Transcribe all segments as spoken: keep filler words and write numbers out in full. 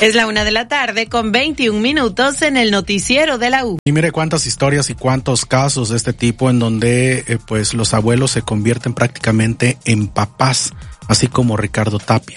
Es la una de la tarde con veintiún minutos en el noticiero de la U. Y mire cuántas historias y cuántos casos de este tipo en donde eh, pues los abuelos se convierten prácticamente en papás, así como Ricardo Tapia.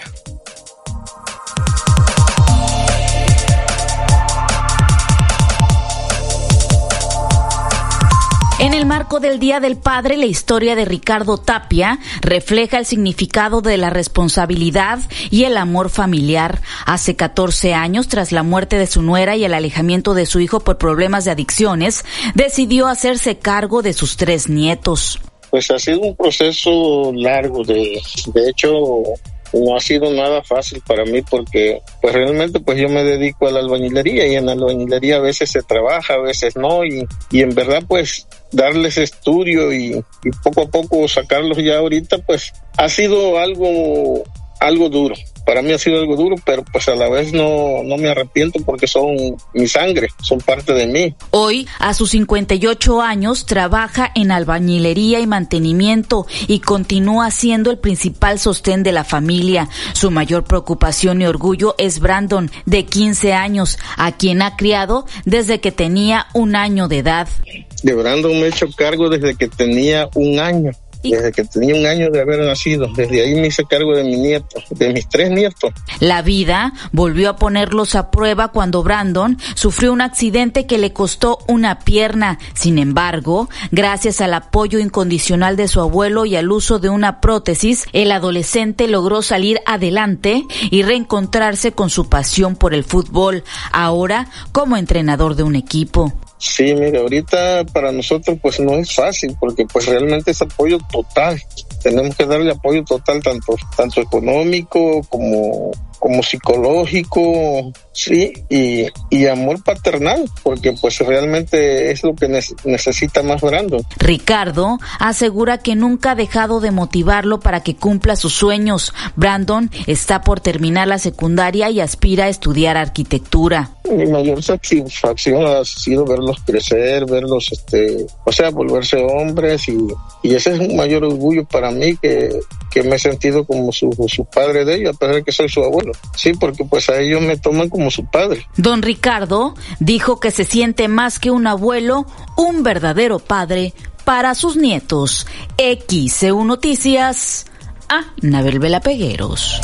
En el marco del Día del Padre, la historia de Ricardo Tapia refleja el significado de la responsabilidad y el amor familiar. Hace catorce años, tras la muerte de su nuera y el alejamiento de su hijo por problemas de adicciones, decidió hacerse cargo de sus tres nietos. Pues ha sido un proceso largo, de, de hecho no ha sido nada fácil para mí porque pues realmente pues yo me dedico a la albañilería y en la albañilería a veces se trabaja, a veces no y, y en verdad pues darles estudio y, y poco a poco sacarlos ya ahorita pues ha sido algo, algo duro. Para mí ha sido algo duro, pero pues a la vez no, no me arrepiento porque son mi sangre, son parte de mí. Hoy, a sus cincuenta y ocho años, trabaja en albañilería y mantenimiento y continúa siendo el principal sostén de la familia. Su mayor preocupación y orgullo es Brandon, de quince años, a quien ha criado desde que tenía un año de edad. De Brandon me he hecho cargo desde que tenía un año. Desde que tenía un año de haber nacido, desde ahí me hice cargo de mi nieto, de mis tres nietos. La vida volvió a ponerlos a prueba cuando Brandon sufrió un accidente que le costó una pierna. Sin embargo, gracias al apoyo incondicional de su abuelo y al uso de una prótesis, el adolescente logró salir adelante y reencontrarse con su pasión por el fútbol, ahora como entrenador de un equipo. Sí, mire, ahorita para nosotros pues no es fácil porque pues realmente es apoyo total. Tenemos que darle apoyo total tanto tanto económico como como psicológico, sí, y, y amor paternal, porque pues realmente es lo que ne- necesita más Brandon. Ricardo asegura que nunca ha dejado de motivarlo para que cumpla sus sueños. Brandon está por terminar la secundaria y aspira a estudiar arquitectura. Mi mayor satisfacción ha sido verlos crecer, verlos, este, o sea, volverse hombres y, y ese es un mayor orgullo para mí que, que me he sentido como su, su padre de ellos, a pesar de que soy su abuelo. Sí, porque pues a ellos me toman como su padre. Don Ricardo dijo que se siente más que un abuelo, un verdadero padre para sus nietos. X C U Noticias, a Nabel Vela Pegueros.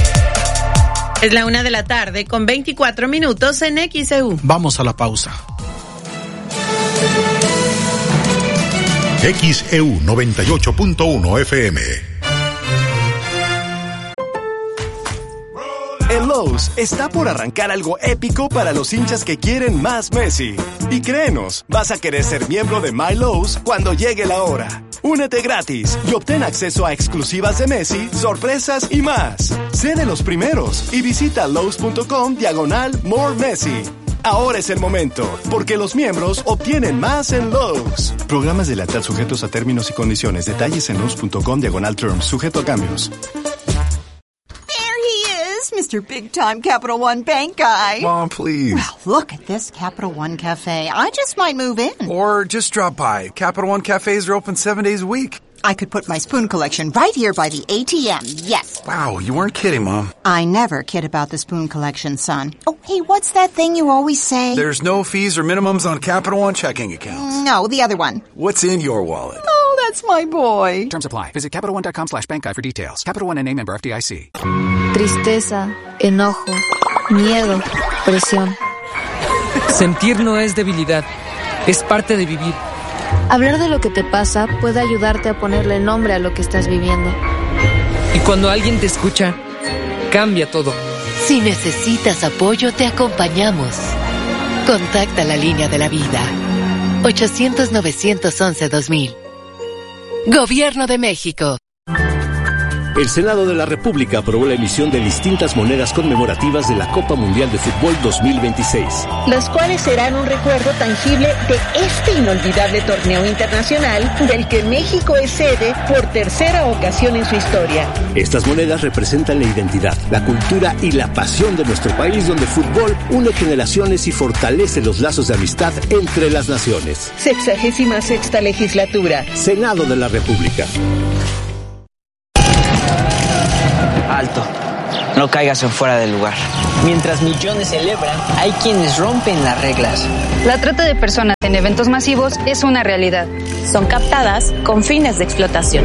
Es la una de la tarde con veinticuatro minutos en X C U. Vamos a la pausa. X E U noventa y ocho punto uno F M. En Lowe's está por arrancar algo épico para los hinchas que quieren más Messi. Y créenos, vas a querer ser miembro de My Lowe's cuando llegue la hora. Únete gratis y obtén acceso a exclusivas de Messi, sorpresas y más. Sé de los primeros y visita Lowe's.com diagonal More Messi. Ahora es el momento, porque los miembros obtienen más en Lowe's. Programas de lealtad sujetos a términos y condiciones. Detalles en Lowe's.com diagonal terms, sujeto a cambios. Mister Big Time Capital One Bank guy. Mom, please. Well, look at this Capital One Cafe. I just might move in. Or just drop by. Capital One cafes are open seven days a week. I could put my spoon collection right here by the A T M, yes. Wow, you weren't kidding, Mom. I never kid about the spoon collection, son. Oh, hey, what's that thing you always say? There's no fees or minimums on Capital One checking accounts. No, the other one. What's in your wallet? Oh, that's my boy. Terms apply. Visit CapitalOne.com slash bank guide for details. Capital One N A member F D I C. Tristeza, enojo, miedo, presión. Sentir no es debilidad, es parte de vivir. Hablar de lo que te pasa puede ayudarte a ponerle nombre a lo que estás viviendo. Y cuando alguien te escucha, cambia todo. Si necesitas apoyo, te acompañamos. Contacta la línea de la vida. ochocientos, novecientos once, dos mil. Gobierno de México. El Senado de la República aprobó la emisión de distintas monedas conmemorativas de la Copa Mundial de Fútbol dos mil veintiséis. Las cuales serán un recuerdo tangible de este inolvidable torneo internacional del que México es sede por tercera ocasión en su historia. Estas monedas representan la identidad, la cultura y la pasión de nuestro país, donde el fútbol une generaciones y fortalece los lazos de amistad entre las naciones. Sexagésima sexta legislatura. Senado de la República. Alto. No caigas en fuera del lugar. Mientras millones celebran, hay quienes rompen las reglas. La trata de personas en eventos masivos es una realidad. Son captadas con fines de explotación.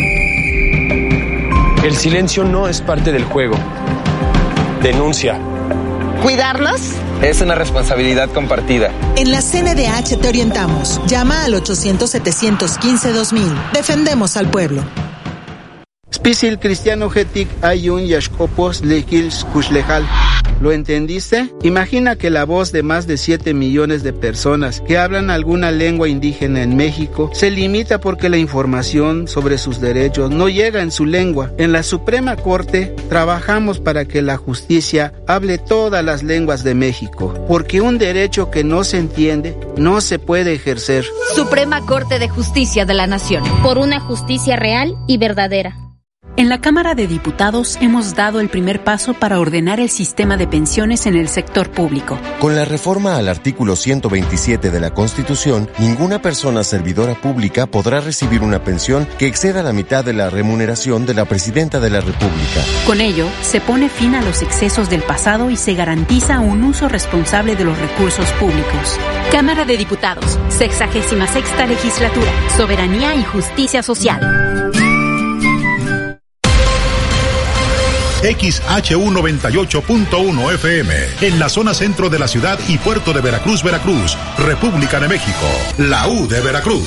El silencio no es parte del juego. Denuncia. ¿Cuidarnos? Es una responsabilidad compartida. En la C N D H te orientamos. Llama al ochocientos, setecientos quince, dos mil. Defendemos al pueblo. Spisil cristiano getik ayun yashkopos lekils kushlejal. ¿Lo entendiste? Imagina que la voz de más de siete millones de personas que hablan alguna lengua indígena en México se limita porque la información sobre sus derechos no llega en su lengua. En la Suprema Corte trabajamos para que la justicia hable todas las lenguas de México, porque un derecho que no se entiende no se puede ejercer. Suprema Corte de Justicia de la Nación. Por una justicia real y verdadera. En la Cámara de Diputados hemos dado el primer paso para ordenar el sistema de pensiones en el sector público. Con la reforma al artículo ciento veintisiete de la Constitución, ninguna persona servidora pública podrá recibir una pensión que exceda la mitad de la remuneración de la Presidenta de la República. Con ello, se pone fin a los excesos del pasado y se garantiza un uso responsable de los recursos públicos. Cámara de Diputados, sexagésima sexta legislatura, soberanía y justicia social. X H U noventa y ocho punto uno F M, en la zona centro de la ciudad y puerto de Veracruz, Veracruz, República de México, la U de Veracruz.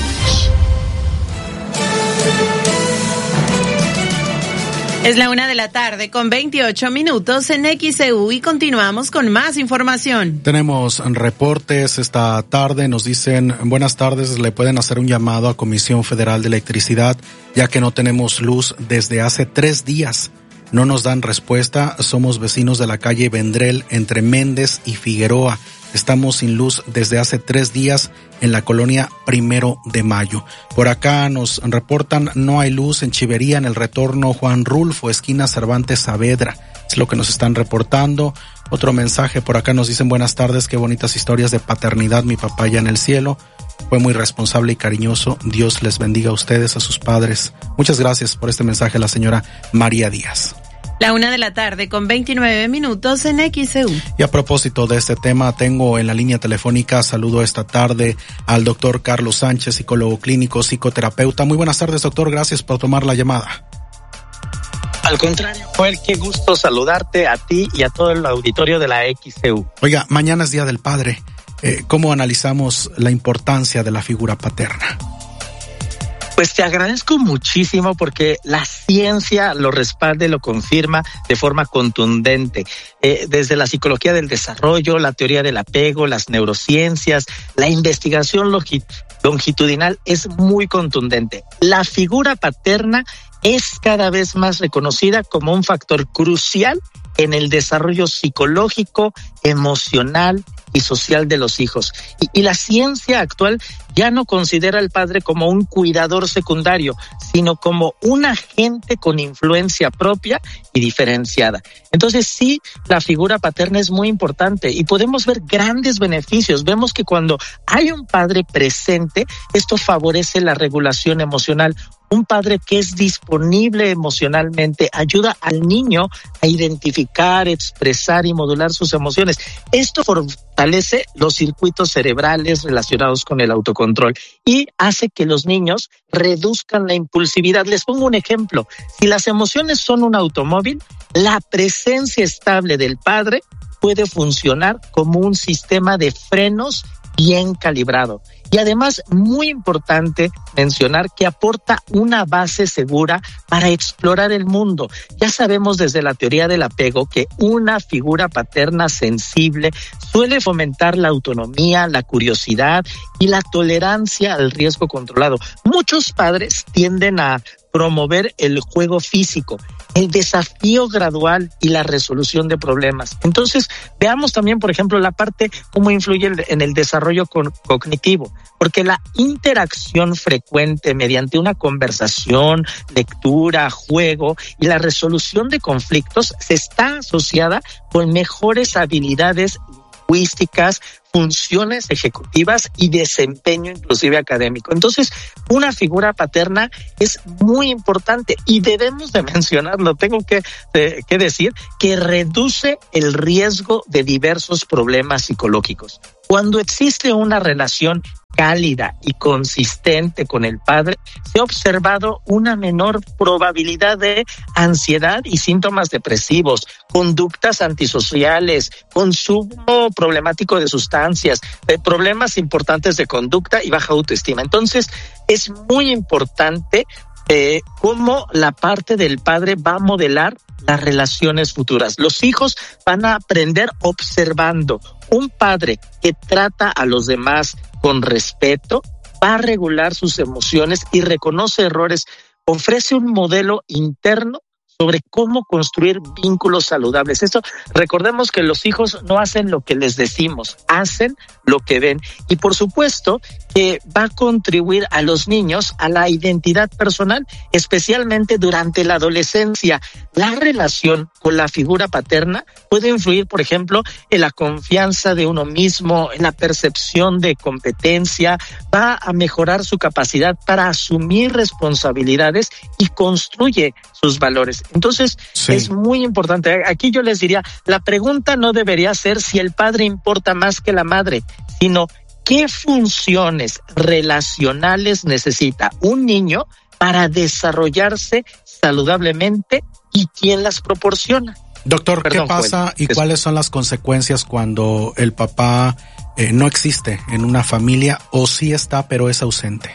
Es la una de la tarde con veintiocho minutos en X E U y continuamos con más información. Tenemos reportes esta tarde, nos dicen, buenas tardes, le pueden hacer un llamado a Comisión Federal de Electricidad, ya que no tenemos luz desde hace tres días. No nos dan respuesta, somos vecinos de la calle Vendrell entre Méndez y Figueroa. Estamos sin luz desde hace tres días en la colonia Primero de Mayo. Por acá nos reportan, no hay luz en Chivería en el retorno Juan Rulfo, esquina Cervantes Saavedra. Es lo que nos están reportando. Otro mensaje por acá nos dicen, buenas tardes, qué bonitas historias de paternidad, mi papá ya en el cielo. Fue muy responsable y cariñoso. Dios les bendiga a ustedes, a sus padres. Muchas gracias por este mensaje, la señora María Díaz. La una de la tarde con veintinueve minutos en X E U. Y a propósito de este tema, tengo en la línea telefónica, saludo esta tarde al doctor Carlos Sánchez, psicólogo clínico, psicoterapeuta. Muy buenas tardes, doctor, gracias por tomar la llamada. Al contrario, Joel, qué gusto saludarte a ti y a todo el auditorio de la X E U. Oiga, mañana es Día del Padre. Eh, ¿Cómo analizamos la importancia de la figura paterna? Pues te agradezco muchísimo porque la ciencia lo respalda y lo confirma de forma contundente. Eh, desde la psicología del desarrollo, la teoría del apego, las neurociencias, la investigación longitudinal es muy contundente. La figura paterna es cada vez más reconocida como un factor crucial en el desarrollo psicológico, emocional y social de los hijos. Y, y la ciencia actual ya no considera al padre como un cuidador secundario, sino como un agente con influencia propia y diferenciada. Entonces sí, la figura paterna es muy importante y podemos ver grandes beneficios. Vemos que cuando hay un padre presente, esto favorece la regulación emocional. Un padre que es disponible emocionalmente ayuda al niño a identificar, expresar y modular sus emociones. Esto fortalece los circuitos cerebrales relacionados con el autocontrol y hace que los niños reduzcan la impulsividad. Les pongo un ejemplo. Si las emociones son un automóvil, la presencia estable del padre puede funcionar como un sistema de frenos bien calibrado. Y además, muy importante mencionar que aporta una base segura para explorar el mundo. Ya sabemos desde la teoría del apego que una figura paterna sensible suele fomentar la autonomía, la curiosidad y la tolerancia al riesgo controlado. Muchos padres tienden a promover el juego físico, el desafío gradual y la resolución de problemas. Entonces, veamos también, por ejemplo, la parte cómo influye en el desarrollo con, cognitivo, porque la interacción frecuente mediante una conversación, lectura, juego y la resolución de conflictos se está asociada con mejores habilidades lingüísticas, funciones ejecutivas y desempeño inclusive académico. Entonces, una figura paterna es muy importante y debemos de mencionarlo, tengo que, de, que decir, que reduce el riesgo de diversos problemas psicológicos. Cuando existe una relación cálida y consistente con el padre, se ha observado una menor probabilidad de ansiedad y síntomas depresivos, conductas antisociales, consumo problemático de sustancias, de problemas importantes de conducta y baja autoestima. Entonces, es muy importante eh, cómo la parte del padre va a modelar las relaciones futuras. Los hijos van a aprender observando. Un padre que trata a los demás con respeto va a regular sus emociones y reconoce errores, ofrece un modelo interno sobre cómo construir vínculos saludables. Esto, recordemos que los hijos no hacen lo que les decimos, hacen lo que ven. Y por supuesto que va a contribuir a los niños a la identidad personal, especialmente durante la adolescencia. La relación con la figura paterna puede influir, por ejemplo, en la confianza de uno mismo, en la percepción de competencia, va a mejorar su capacidad para asumir responsabilidades y construye sus valores. Entonces, sí, es muy importante. Aquí yo les diría, la pregunta no debería ser si el padre importa más que la madre, sino qué funciones relacionales necesita un niño para desarrollarse saludablemente y quién las proporciona. Doctor, Perdón, ¿qué pasa Joel, y es... cuáles son las consecuencias cuando el papá eh, no existe en una familia o sí está pero es ausente?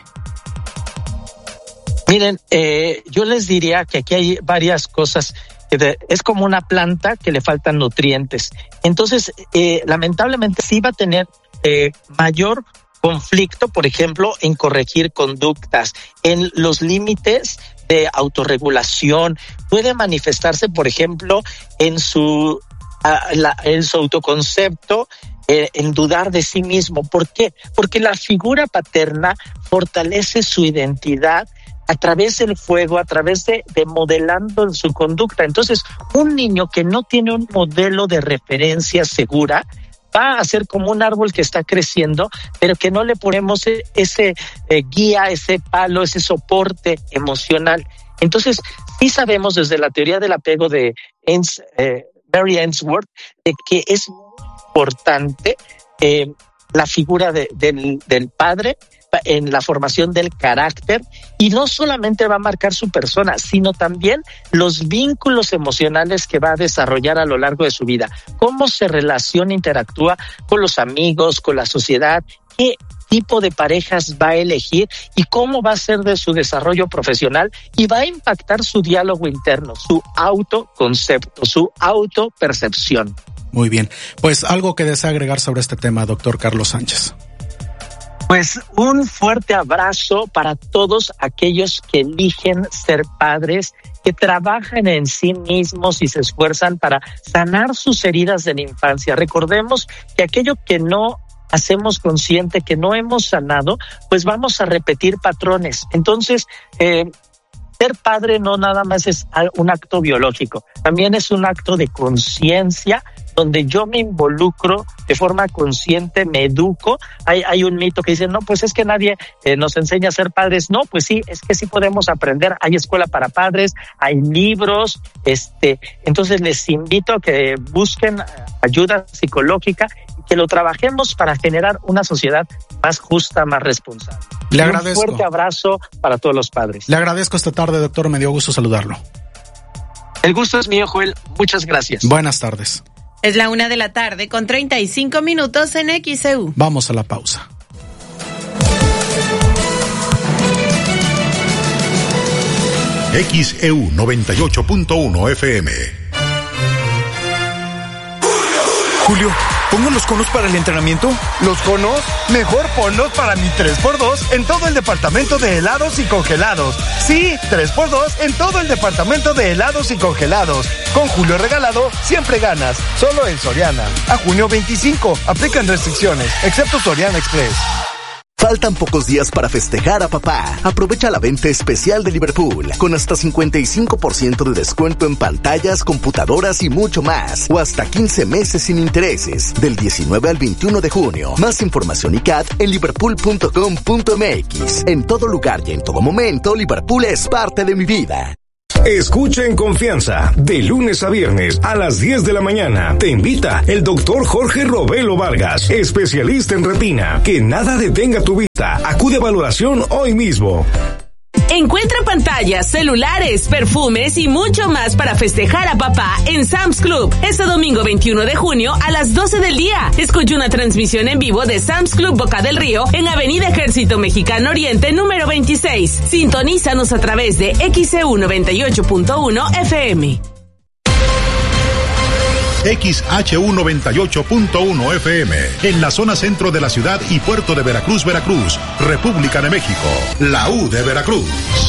Miren, eh, yo les diría que aquí hay varias cosas. Que de, es como una planta que le faltan nutrientes. Entonces, eh, lamentablemente sí va a tener eh, mayor conflicto, por ejemplo, en corregir conductas, en los límites de autorregulación. Puede manifestarse, por ejemplo, en su, a, la, en su autoconcepto, eh, en dudar de sí mismo. ¿Por qué? Porque la figura paterna fortalece su identidad a través del juego, a través de, de modelando su conducta. Entonces, un niño que no tiene un modelo de referencia segura va a ser como un árbol que está creciendo, pero que no le ponemos ese eh, guía, ese palo, ese soporte emocional. Entonces, sí sabemos desde la teoría del apego de Ains, eh, Mary Ainsworth, de que es muy importante eh, la figura de, del, del padre en la formación del carácter, y no solamente va a marcar su persona, sino también los vínculos emocionales que va a desarrollar a lo largo de su vida, cómo se relaciona, interactúa con los amigos, con la sociedad, qué tipo de parejas va a elegir y cómo va a ser de su desarrollo profesional, y va a impactar su diálogo interno, su autoconcepto, su autopercepción. Muy bien, pues algo que desea agregar sobre este tema, doctor Carlos Sánchez. Pues un fuerte abrazo para todos aquellos que eligen ser padres, que trabajan en sí mismos y se esfuerzan para sanar sus heridas de la infancia. Recordemos que aquello que no hacemos consciente, que no hemos sanado, pues vamos a repetir patrones. Entonces, eh, ser padre no nada más es un acto biológico, también es un acto de conciencia, donde yo me involucro de forma consciente, me educo. Hay, hay un mito que dice, no, pues es que nadie eh, nos enseña a ser padres. No, pues sí, es que sí podemos aprender. Hay escuela para padres, hay libros. este, Entonces les invito a que busquen ayuda psicológica y que lo trabajemos para generar una sociedad más justa, más responsable. Le agradezco. Un fuerte abrazo para todos los padres. Le agradezco esta tarde, doctor. Me dio gusto saludarlo. El gusto es mío, Joel. Muchas gracias. Buenas tardes. Es la una de la tarde con treinta y cinco minutos en X E U. Vamos a la pausa. X E U noventa y ocho punto uno F M. Julio, ¿pongo los conos para el entrenamiento? ¿Los conos? Mejor ponlos para mi tres por dos en todo el departamento de helados y congelados. Sí, tres por dos en todo el departamento de helados y congelados. Con Julio regalado, siempre ganas. Solo en Soriana. A junio veinticinco. Aplican restricciones, excepto Soriana Express. Faltan pocos días para festejar a papá. Aprovecha la venta especial de Liverpool, con hasta cincuenta y cinco por ciento de descuento en pantallas, computadoras y mucho más. O hasta quince meses sin intereses, del diecinueve al veintiuno de junio. Más información y C A D en liverpool punto com punto m x. En todo lugar y en todo momento, Liverpool es parte de mi vida. Escucha en confianza, de lunes a viernes a las diez de la mañana. Te invita el doctor Jorge Robelo Vargas, especialista en retina. Que nada detenga tu vista. Acude a valoración hoy mismo. Encuentra pantallas, celulares, perfumes y mucho más para festejar a papá en Sam's Club. Este domingo veintiuno de junio a las doce del día. Escucha una transmisión en vivo de Sam's Club Boca del Río en Avenida Ejército Mexicano Oriente número veintiséis. Sintonízanos a través de X E U noventa y ocho punto uno F M. X H U noventa y ocho punto uno F M, en la zona centro de la ciudad y puerto de Veracruz, Veracruz, República de México, la U de Veracruz.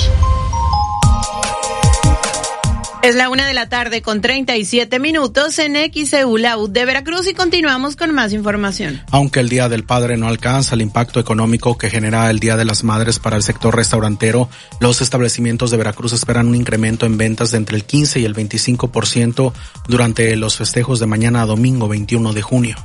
Es la una de la tarde con treinta y siete minutos en X E U, la U de Veracruz, y continuamos con más información. Aunque el Día del Padre no alcanza el impacto económico que genera el Día de las Madres para el sector restaurantero, los establecimientos de Veracruz esperan un incremento en ventas de entre el quince y el veinticinco por ciento durante los festejos de mañana a domingo veintiuno de junio.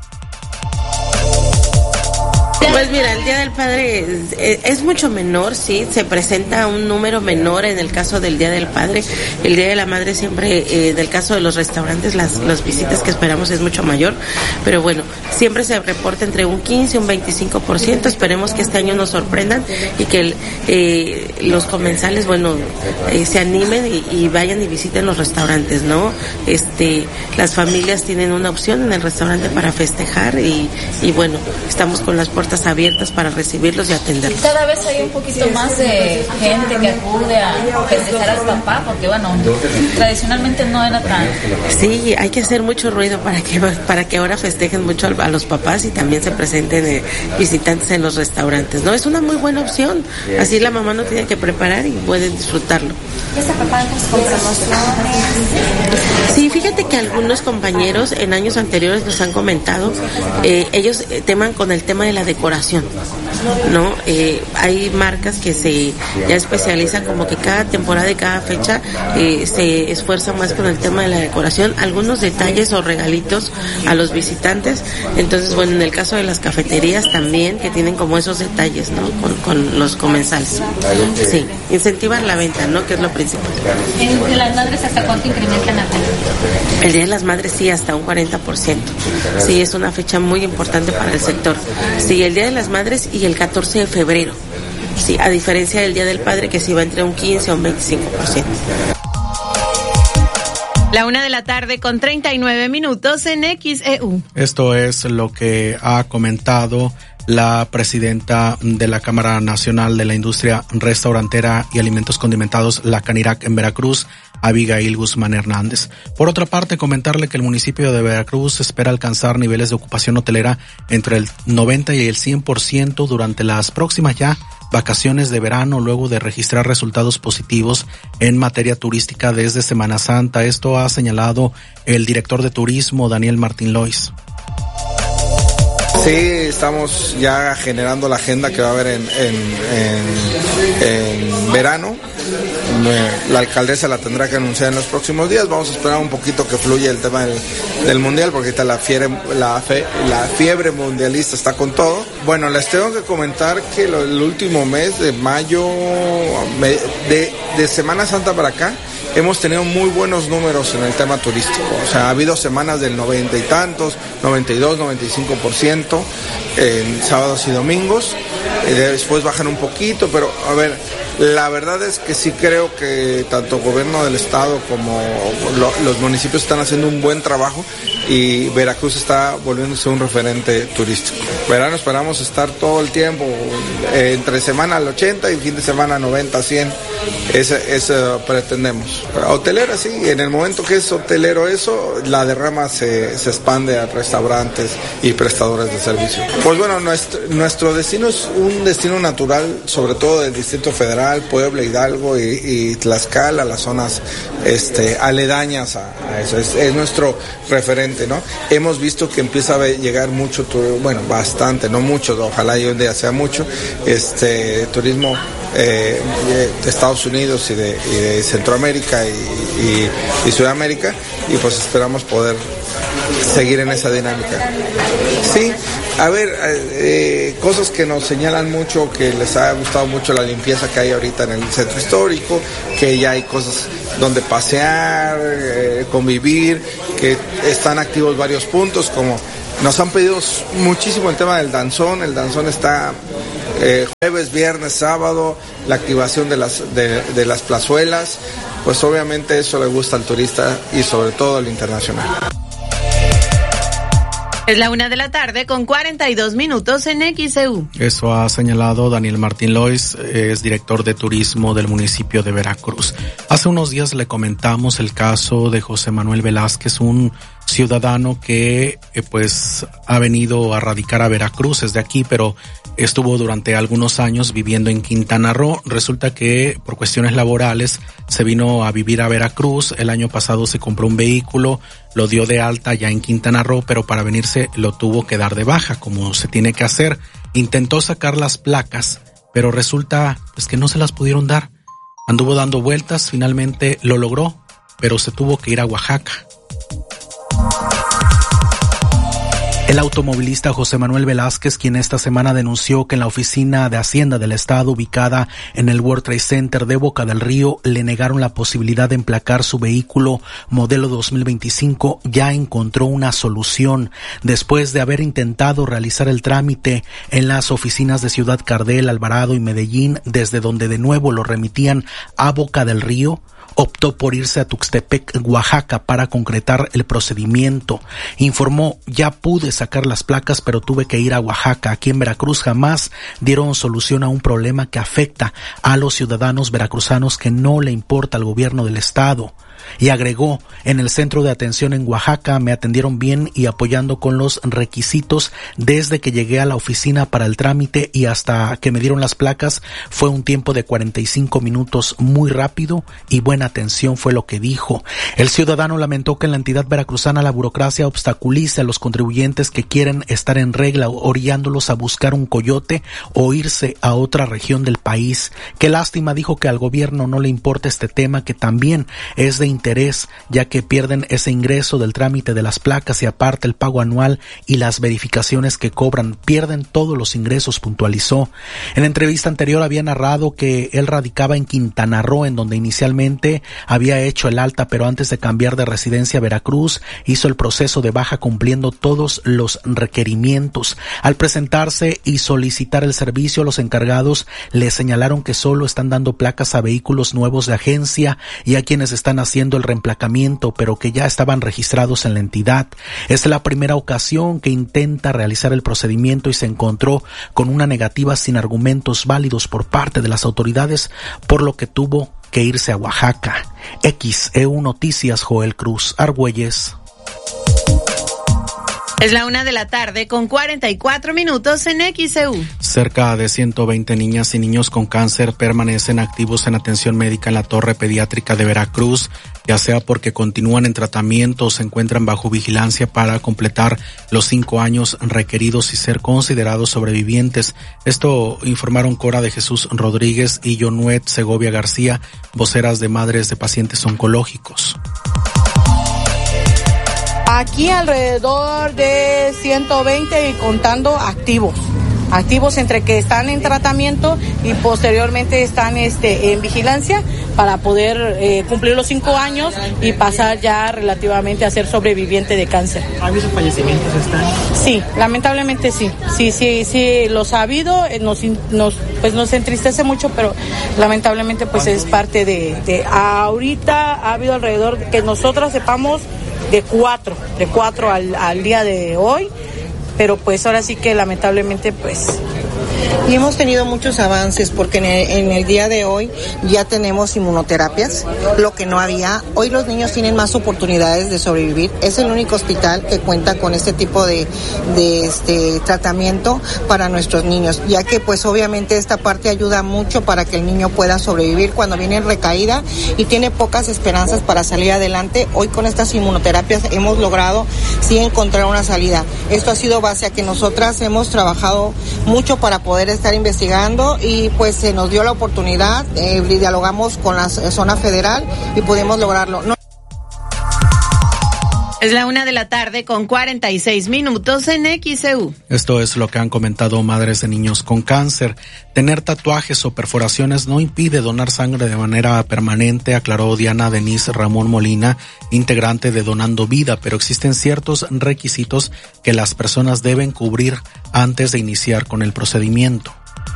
Pues mira, el Día del Padre es, es mucho menor, sí, se presenta un número menor en el caso del Día del Padre. El Día de la Madre siempre, eh, del caso de los restaurantes, las, las visitas que esperamos es mucho mayor, pero bueno, siempre se reporta entre un quince y un veinticinco por ciento. Esperemos que este año nos sorprendan y que el, eh, los comensales, bueno, eh, se animen y, y vayan y visiten los restaurantes, ¿no? Este, las familias tienen una opción en el restaurante para festejar y, y bueno, estamos con las puertas abiertas para recibirlos y atenderlos. Cada vez hay un poquito más de gente que acude a festejar al papá, porque bueno, tradicionalmente no era tan... Sí, hay que hacer mucho ruido para que para que ahora festejen mucho a los papás y también se presenten eh, visitantes en los restaurantes, ¿no? Es una muy buena opción, así la mamá no tiene que preparar y pueden disfrutarlo. ¿Qué se preparan con promociones? Sí, fíjate que algunos compañeros en años anteriores nos han comentado, eh, ellos teman con el tema de la decoración, ¿no? Eh, hay marcas que se ya especializan como que cada temporada y cada fecha eh, se esfuerzan más con el tema de la decoración, algunos detalles o regalitos a los visitantes. Entonces, bueno, en el caso de las cafeterías también, que tienen como esos detalles, ¿no? Con, con los comensales. Sí, incentivar la venta, ¿no? Que es lo principal. ¿En las madres hasta cuánto incrementan la venta? El Día de las Madres sí, hasta un cuarenta por ciento. Sí, es una fecha muy importante para el sector. Sí, el Día de las Madres y el catorce de febrero. Sí, a diferencia del Día del Padre, que sí va entre un quince o un veinticinco por ciento. La una de la tarde con treinta y nueve minutos en X E U. Esto es lo que ha comentado la presidenta de la Cámara Nacional de la Industria Restaurantera y Alimentos Condimentados, la Canirac en Veracruz, Abigail Guzmán Hernández. Por otra parte, comentarle que el municipio de Veracruz espera alcanzar niveles de ocupación hotelera entre el noventa y el cien por ciento durante las próximas ya vacaciones de verano, luego de registrar resultados positivos en materia turística desde Semana Santa. Esto ha señalado el director de turismo, Daniel Martín Lois. Sí, estamos ya generando la agenda que va a haber en, en, en, en verano. La alcaldesa la tendrá que anunciar en los próximos días. Vamos a esperar un poquito que fluya el tema del, del mundial, porque ahorita la fiebre, la, fe, la fiebre mundialista está con todo. Bueno, les tengo que comentar que lo, el último mes de mayo, de, de Semana Santa para acá, hemos tenido muy buenos números en el tema turístico. O sea, ha habido semanas del noventa y tantos, noventa y dos, noventa y cinco por ciento en sábados y domingos. Eh, después bajan un poquito, pero a ver, la verdad es que sí creo que tanto el gobierno del estado como lo, los municipios están haciendo un buen trabajo y Veracruz está volviéndose un referente turístico. Verano esperamos estar todo el tiempo, eh, entre semana al ochenta y fin de semana noventa, cien, ese, ese pretendemos. Hotelera sí, en el momento que es hotelero eso, la derrama se, se expande a restaurantes y prestadores de servicio. Pues bueno, nuestro, nuestro destino es un destino natural, sobre todo del Distrito Federal, Chetumal, Puebla, Hidalgo y, y Tlaxcala, las zonas este, aledañas a, a eso. Es, es nuestro referente, ¿no? Hemos visto que empieza a llegar mucho, bueno, bastante, no mucho, ojalá y un día sea mucho, este turismo eh, de Estados Unidos y de, y de Centroamérica y, y, y Sudamérica, y pues esperamos poder seguir en esa dinámica. Sí, a ver, eh, cosas que nos señalan mucho, que les ha gustado mucho la limpieza que hay ahorita en el centro histórico, que ya hay cosas donde pasear, eh, convivir, que están activos varios puntos, como nos han pedido muchísimo el tema del danzón. El danzón está eh, jueves, viernes, sábado, la activación de las, de, de las plazuelas, pues obviamente eso le gusta al turista y sobre todo al internacional. Es la una de la tarde con cuarenta y dos minutos en X E U. Eso ha señalado Daniel Martín Lois, es director de turismo del municipio de Veracruz. Hace unos días le comentamos el caso de José Manuel Velázquez, un ciudadano que eh, pues ha venido a radicar a Veracruz, es de aquí, pero estuvo durante algunos años viviendo en Quintana Roo. Resulta que por cuestiones laborales se vino a vivir a Veracruz. El año pasado se compró un vehículo, lo dio de alta ya en Quintana Roo, pero para venirse lo tuvo que dar de baja, como se tiene que hacer. Intentó sacar las placas, pero resulta pues que no se las pudieron dar. Anduvo dando vueltas, finalmente lo logró, pero se tuvo que ir a Oaxaca. El automovilista José Manuel Velázquez, quien esta semana denunció que en la oficina de Hacienda del Estado ubicada en el World Trade Center de Boca del Río le negaron la posibilidad de emplacar su vehículo modelo dos mil veinticinco, ya encontró una solución. Después de haber intentado realizar el trámite en las oficinas de Ciudad Cardel, Alvarado y Medellín, desde donde de nuevo lo remitían a Boca del Río, optó por irse a Tuxtepec, Oaxaca, para concretar el procedimiento. Informó: ya pude sacar las placas, pero tuve que ir a Oaxaca. Aquí en Veracruz jamás dieron solución a un problema que afecta a los ciudadanos veracruzanos, que no le importa al gobierno del estado. Y agregó: en el centro de atención en Oaxaca me atendieron bien y apoyando con los requisitos. Desde que llegué a la oficina para el trámite y hasta que me dieron las placas fue un tiempo de cuarenta y cinco minutos, muy rápido y buena atención, fue lo que dijo. El ciudadano lamentó que en la entidad veracruzana la burocracia obstaculice a los contribuyentes que quieren estar en regla, orillándolos a buscar un coyote o irse a otra región del país. Qué lástima, dijo, que al gobierno no le importa este tema, que también es de interés, ya que pierden ese ingreso del trámite de las placas y aparte el pago anual y las verificaciones que cobran, pierden todos los ingresos, puntualizó. En la entrevista anterior había narrado que él radicaba en Quintana Roo, en donde inicialmente había hecho el alta, pero antes de cambiar de residencia a Veracruz hizo el proceso de baja cumpliendo todos los requerimientos. Al presentarse y solicitar el servicio, los encargados le señalaron que solo están dando placas a vehículos nuevos de agencia y a quienes están haciendo el reemplacamiento, pero que ya estaban registrados en la entidad. Es la primera ocasión que intenta realizar el procedimiento y se encontró con una negativa sin argumentos válidos por parte de las autoridades, por lo que tuvo que irse a Oaxaca. X E U Noticias, Joel Cruz Argüelles. Es la una de la tarde con cuarenta y cuatro minutos en X E U. Cerca de ciento veinte niñas y niños con cáncer permanecen activos en atención médica en la Torre Pediátrica de Veracruz, ya sea porque continúan en tratamiento o se encuentran bajo vigilancia para completar los cinco años requeridos y ser considerados sobrevivientes. Esto informaron Cora de Jesús Rodríguez y Yonuet Segovia García, voceras de madres de pacientes oncológicos. Aquí alrededor de ciento veinte y contando activos. Activos entre que están en tratamiento y posteriormente están este, en vigilancia para poder eh, cumplir los cinco años y pasar ya relativamente a ser sobreviviente de cáncer. ¿Ha habido fallecimientos? ¿Están? Sí, lamentablemente sí. Sí, sí, sí, los ha habido. Nos, nos, pues nos entristece mucho, pero lamentablemente pues es parte de, de... Ahorita ha habido alrededor, que nosotros sepamos, de cuatro, de cuatro al, al día de hoy. Pero pues ahora sí que lamentablemente pues Y hemos tenido muchos avances porque en el, en el día de hoy ya tenemos inmunoterapias, lo que no había. Hoy los niños tienen más oportunidades de sobrevivir. Es el único hospital que cuenta con este tipo de, de este tratamiento para nuestros niños, ya que pues obviamente esta parte ayuda mucho para que el niño pueda sobrevivir cuando viene en recaída y tiene pocas esperanzas para salir adelante. Hoy con estas inmunoterapias hemos logrado sí encontrar una salida. Esto ha sido base a que nosotras hemos trabajado mucho para poder estar investigando y pues se nos dio la oportunidad, eh, dialogamos con la zona federal y pudimos lograrlo. No. Es la una de la tarde con cuarenta y seis minutos en X E U. Esto es lo que han comentado madres de niños con cáncer. Tener tatuajes o perforaciones no impide donar sangre de manera permanente, aclaró Diana Denise Ramón Molina, integrante de Donando Vida, pero existen ciertos requisitos que las personas deben cubrir antes de iniciar con el procedimiento.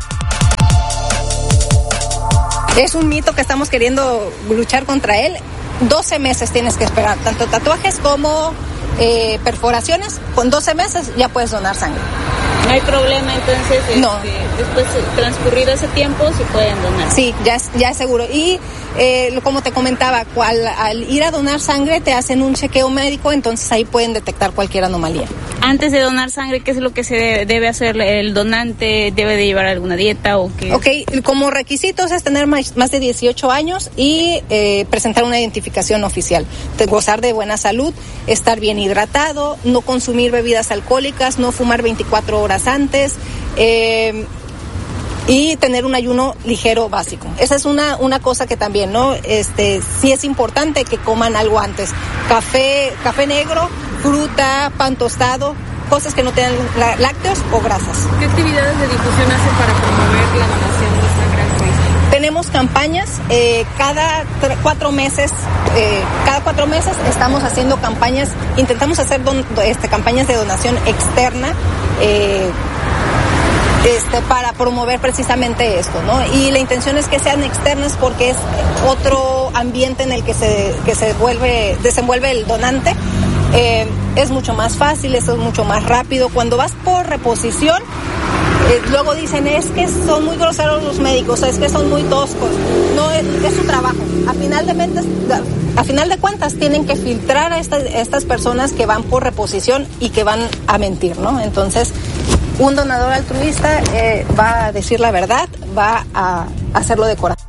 Es un mito que estamos queriendo luchar contra él. doce meses tienes que esperar, tanto tatuajes como eh, perforaciones. Con doce meses ya puedes donar sangre. No hay problema, entonces, este, no. Después transcurrido ese tiempo, sí pueden donar. Sí, ya es, ya es seguro. Y eh, como te comentaba, al, al ir a donar sangre te hacen un chequeo médico, entonces ahí pueden detectar cualquier anomalía. Antes de donar sangre, ¿qué es lo que se debe hacer el donante? ¿Debe de llevar alguna dieta o qué? Ok, como requisitos es tener más, más de dieciocho años y eh, presentar una identificación oficial. Gozar de buena salud, estar bien hidratado, no consumir bebidas alcohólicas, no fumar veinticuatro horas antes, eh, y tener un ayuno ligero básico. Esa es una una cosa que también, ¿no? Este, sí es importante que coman algo antes. Café, café negro, fruta, pan tostado, cosas que no tengan lácteos o grasas. ¿Qué actividades de difusión hacen para promover la donación de sangre al país? Tenemos campañas, eh, cada tre- cuatro meses, eh, cada cuatro meses estamos haciendo campañas, intentamos hacer don, este, campañas de donación externa, eh, Este, para promover precisamente esto, ¿no? Y la intención es que sean externas porque es otro ambiente en el que se, que se vuelve, desenvuelve el donante. Eh, es mucho más fácil, es mucho más rápido. Cuando vas por reposición, eh, luego dicen, es que son muy groseros los médicos, es que son muy toscos. No, es, es su trabajo. A final de cuentas, a final de cuentas tienen que filtrar a estas, a estas personas que van por reposición y que van a mentir, ¿no? Entonces, un donador altruista eh, va a decir la verdad, va a hacerlo de corazón.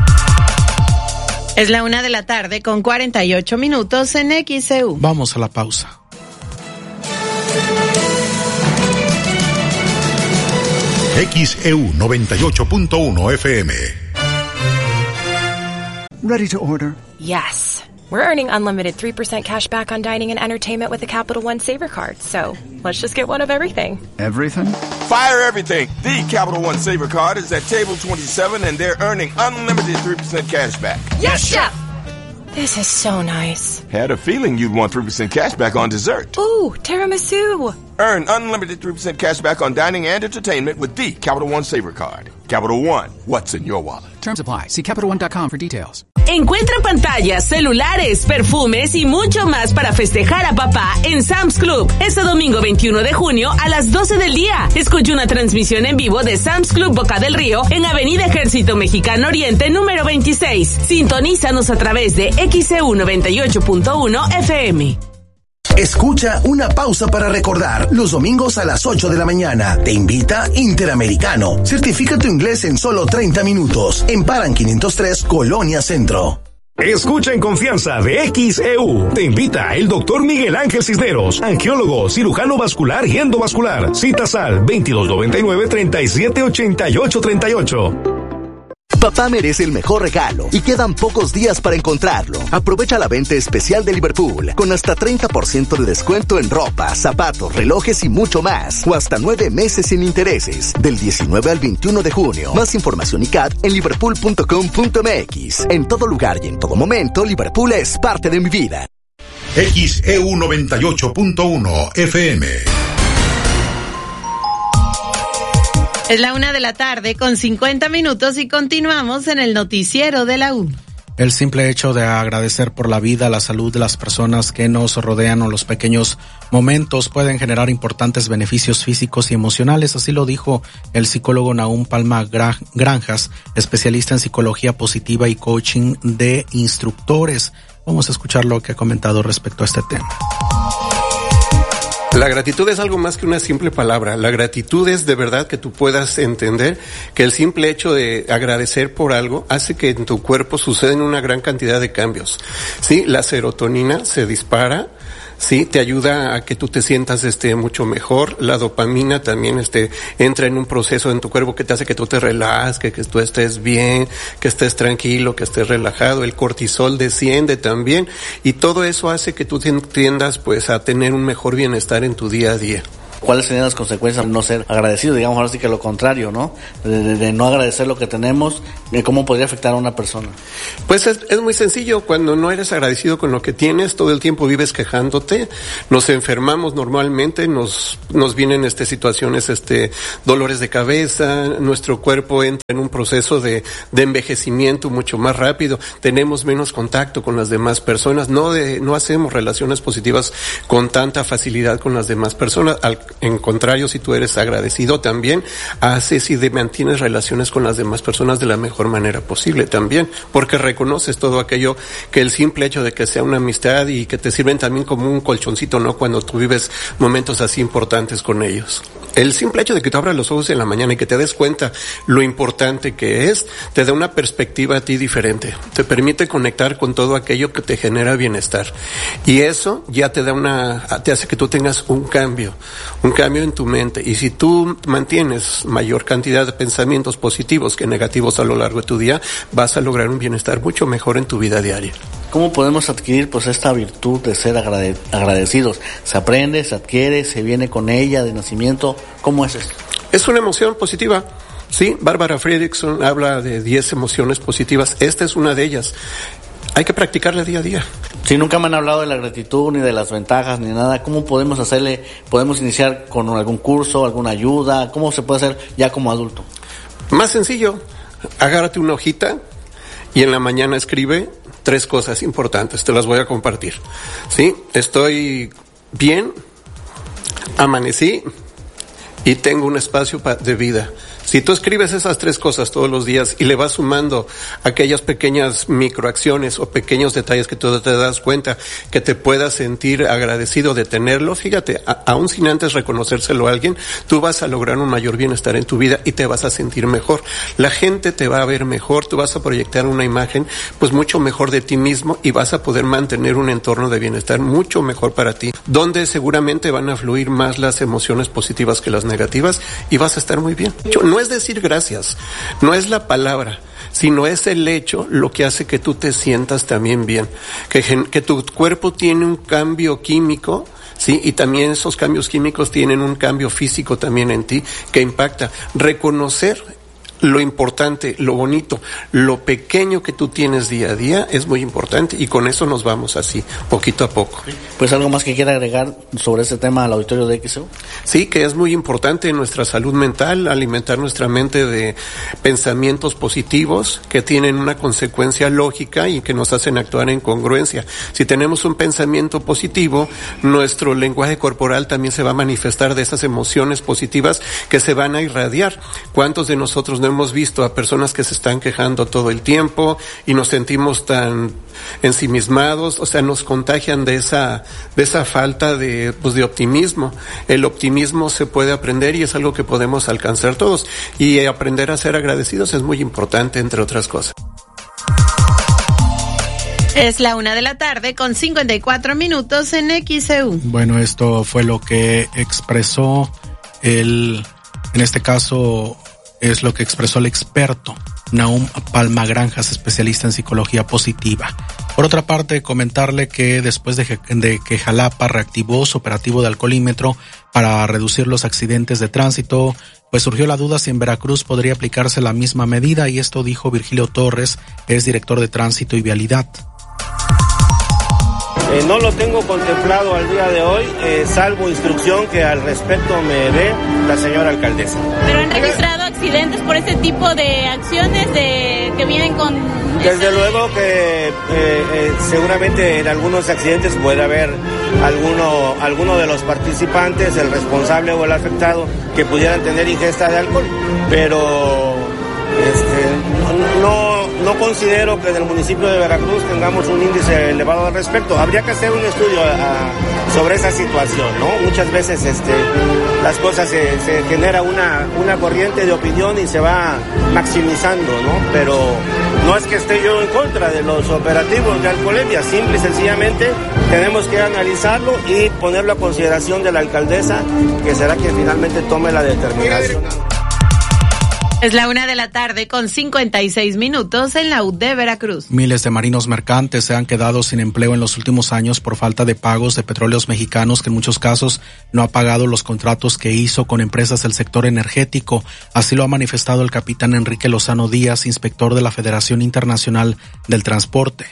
Es la una de la tarde con cuarenta y ocho minutos en X E U. Vamos a la pausa. X E U noventa y ocho punto uno F M. Ready to order? Yes. We're earning unlimited three percent cash back on dining and entertainment with the Capital One Saver Card. So let's just get one of everything. Everything? Fire everything. The Capital One Saver Card is at table twenty-seven and they're earning unlimited three percent cash back. Yes, Chef! This is so nice. Had a feeling you'd want three percent cash back on dessert. Ooh, tiramisu. Earn unlimited three percent cash back on dining and entertainment with the Capital One Saver Card. Capital One, what's in your wallet? Terms apply. See Capital One dot com for details. Encuentra pantallas, celulares, perfumes y mucho más para festejar a papá en Sam's Club. Este domingo veintiuno de junio a las doce del día. Escucha una transmisión en vivo de Sam's Club Boca del Río en Avenida Ejército Mexicano Oriente número veintiséis. Sintonízanos a través de X E U noventa y ocho punto uno F M. Escucha una pausa para recordar. Los domingos a las ocho de la mañana. Te invita Interamericano. Certifica tu inglés en solo treinta minutos. En Paran quinientos tres, Colonia Centro. Escucha en confianza de X E U. Te invita el doctor Miguel Ángel Cisneros, angiólogo, cirujano vascular y endovascular. Citas al veintidós noventa y nueve, treinta y siete, ochenta y ocho, treinta y ocho. Papá merece el mejor regalo y quedan pocos días para encontrarlo. Aprovecha la venta especial de Liverpool con hasta treinta por ciento de descuento en ropa, zapatos, relojes y mucho más. O hasta nueve meses sin intereses. Del diecinueve al veintiuno de junio. Más información y C A D en liverpool punto com punto m x. En todo lugar y en todo momento, Liverpool es parte de mi vida. X E U noventa y ocho punto uno F M. Es la una de la tarde con cincuenta minutos y continuamos en el noticiero de la U. El simple hecho de agradecer por la vida, la salud de las personas que nos rodean o los pequeños momentos pueden generar importantes beneficios físicos y emocionales. Así lo dijo el psicólogo Nahum Palma Granjas, especialista en psicología positiva y coaching de instructores. Vamos a escuchar lo que ha comentado respecto a este tema. La gratitud es algo más que una simple palabra. La gratitud es de verdad que tú puedas entender que el simple hecho de agradecer por algo hace que en tu cuerpo suceden una gran cantidad de cambios. Sí, la serotonina se dispara. Sí, te ayuda a que tú te sientas este mucho mejor. La dopamina también este entra en un proceso en tu cuerpo que te hace que tú te relajes, que, que tú estés bien, que estés tranquilo, que estés relajado. El cortisol desciende también y todo eso hace que tú tiendas pues a tener un mejor bienestar en tu día a día. ¿Cuáles serían las consecuencias de no ser agradecido? Digamos ahora sí que lo contrario, ¿no? De, de, de no agradecer lo que tenemos, ¿cómo podría afectar a una persona? Pues es, es muy sencillo. Cuando no eres agradecido con lo que tienes, todo el tiempo vives quejándote, nos enfermamos normalmente, nos nos vienen este situaciones, este dolores de cabeza, nuestro cuerpo entra en un proceso de, de envejecimiento mucho más rápido, tenemos menos contacto con las demás personas, no de, no hacemos relaciones positivas con tanta facilidad con las demás personas. Al En contrario, si tú eres agradecido también, haces y de, mantienes relaciones con las demás personas de la mejor manera posible también, porque reconoces todo aquello que el simple hecho de que sea una amistad y que te sirven también como un colchoncito, ¿no? Cuando tú vives momentos así importantes con ellos. El simple hecho de que tú abras los ojos en la mañana y que te des cuenta lo importante que es, te da una perspectiva a ti diferente. Te permite conectar con todo aquello que te genera bienestar. Y eso ya te da una, te hace que tú tengas un cambio, un cambio en tu mente. Y si tú mantienes mayor cantidad de pensamientos positivos que negativos a lo largo de tu día, vas a lograr un bienestar mucho mejor en tu vida diaria. ¿Cómo podemos adquirir pues esta virtud de ser agrade- agradecidos? ¿Se aprende, se adquiere, se viene con ella de nacimiento? ¿Cómo es esto? Es una emoción positiva. Sí, Barbara Fredrickson habla de diez emociones positivas. Esta es una de ellas. Hay que practicarla día a día. Si nunca me han hablado de la gratitud, ni de las ventajas, ni nada, ¿cómo podemos hacerle? ¿Podemos iniciar con algún curso, alguna ayuda? ¿Cómo se puede hacer ya como adulto? Más sencillo, agárrate una hojita y en la mañana escribe tres cosas importantes, te las voy a compartir. ¿Sí? Estoy bien, amanecí y tengo un espacio de vida. Si tú escribes esas tres cosas todos los días y le vas sumando aquellas pequeñas microacciones o pequeños detalles que tú te das cuenta que te puedas sentir agradecido de tenerlo, fíjate, a, aún sin antes reconocérselo a alguien, tú vas a lograr un mayor bienestar en tu vida y te vas a sentir mejor. La gente te va a ver mejor, tú vas a proyectar una imagen pues mucho mejor de ti mismo y vas a poder mantener un entorno de bienestar mucho mejor para ti, donde seguramente van a fluir más las emociones positivas que las negativas y vas a estar muy bien. No es decir gracias, no es la palabra, sino es el hecho lo que hace que tú te sientas también bien, que, que tu cuerpo tiene un cambio químico, sí, y también esos cambios químicos tienen un cambio físico también en ti que impacta. Reconocer lo importante, lo bonito, lo pequeño que tú tienes día a día es muy importante y con eso nos vamos así, poquito a poco. Pues algo más que quiera agregar sobre ese tema al auditorio de X E U. Sí, que es muy importante en nuestra salud mental, alimentar nuestra mente de pensamientos positivos que tienen una consecuencia lógica y que nos hacen actuar en congruencia. Si tenemos un pensamiento positivo, nuestro lenguaje corporal también se va a manifestar de esas emociones positivas que se van a irradiar. ¿Cuántos de nosotros no hemos visto a personas que se están quejando todo el tiempo y nos sentimos tan ensimismados? O sea, nos contagian de esa de esa falta de pues de optimismo. El optimismo se puede aprender y es algo que podemos alcanzar todos, y aprender a ser agradecidos es muy importante, entre otras cosas. Es la una de la tarde con cincuenta y cuatro minutos en X E U. Bueno, esto fue lo que expresó el, en este caso, es lo que expresó el experto Nahum Palma Granjas, especialista en psicología positiva. Por otra parte, comentarle que después de, de que Jalapa reactivó su operativo de alcoholímetro para reducir los accidentes de tránsito, pues surgió la duda si en Veracruz podría aplicarse la misma medida, y esto dijo Virgilio Torres, es director de Tránsito y Vialidad. Eh, no lo tengo contemplado al día de hoy, eh, salvo instrucción que al respecto me dé la señora alcaldesa. ¿Pero han registrado accidentes por este tipo de acciones de que vienen con Desde luego que eh, eh, seguramente en algunos accidentes puede haber alguno, alguno de los participantes, el responsable o el afectado, que pudieran tener ingesta de alcohol, pero este, no, no considero que en el municipio de Veracruz tengamos un índice elevado al respecto. Habría que hacer un estudio a, sobre esa situación, ¿no? Muchas veces este, las cosas se, se genera una, una corriente de opinión y se va maximizando, ¿no? Pero no es que esté yo en contra de los operativos de alcoholemia, simple y sencillamente tenemos que analizarlo y ponerlo a consideración de la alcaldesa, que será quien finalmente tome la determinación. Es la una de la tarde con cincuenta y seis minutos en la U de Veracruz. Miles de marinos mercantes se han quedado sin empleo en los últimos años por falta de pagos de Petróleos Mexicanos, que en muchos casos no ha pagado los contratos que hizo con empresas del sector energético. Así lo ha manifestado el capitán Enrique Lozano Díaz, inspector de la Federación Internacional del Transporte.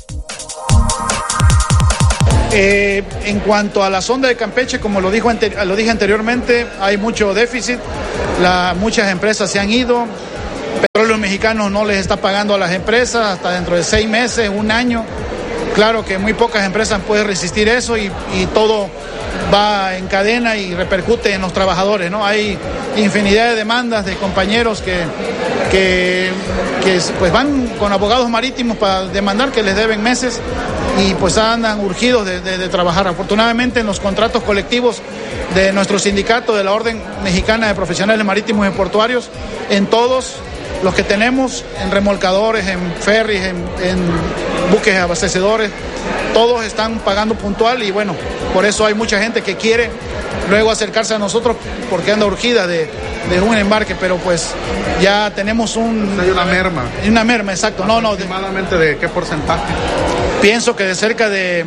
Eh, en cuanto a la sonda de Campeche, como lo, dijo ante, lo dije anteriormente, hay mucho déficit, la, muchas empresas se han ido, Petróleos Mexicanos no les está pagando a las empresas hasta dentro de seis meses, un año. Claro que muy pocas empresas pueden resistir eso y, y todo va en cadena y repercute en los trabajadores, ¿no? Hay infinidad de demandas de compañeros que, que, que pues van con abogados marítimos para demandar que les deben meses y pues andan urgidos de, de, de trabajar. Afortunadamente en los contratos colectivos de nuestro sindicato, de la Orden Mexicana de Profesionales Marítimos y Portuarios, en todos los que tenemos, en remolcadores, en ferries, en, en buques abastecedores, todos están pagando puntual y bueno, por eso hay mucha gente que quiere luego acercarse a nosotros porque anda urgida de, de un embarque, pero pues ya tenemos un... Hay una merma. Una merma, exacto. No, no. ¿Aproximadamente de qué porcentaje? Pienso que de cerca de...